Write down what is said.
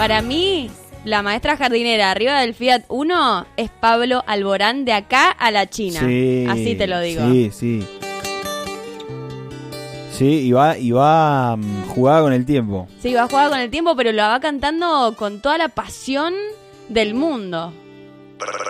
Para mí, la maestra jardinera arriba del Fiat Uno es Pablo Alborán de acá a la China. Sí, así te lo digo. Sí. Sí, y va jugada con el tiempo. Sí, va jugada con el tiempo, pero lo va cantando con toda la pasión del mundo.